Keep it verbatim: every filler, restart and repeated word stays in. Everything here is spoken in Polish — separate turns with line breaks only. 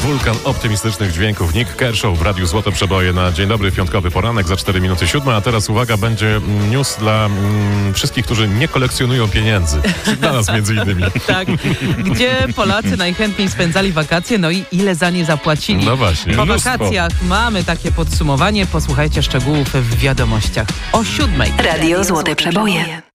Wulkan optymistycznych dźwięków. Nick Kershaw w Radiu Złote Przeboje na dzień dobry, piątkowy poranek za cztery minuty siódma. A teraz uwaga, będzie news dla mm, wszystkich, którzy nie kolekcjonują pieniędzy. Dla nas między innymi.
Tak. Gdzie Polacy najchętniej spędzali wakacje, no i ile za nie zapłacili.
No właśnie.
Po
mnóstwo.
wakacjach mamy takie podsumowanie. Posłuchajcie szczegółów w wiadomościach o siódmej.
Radio Złote Przeboje.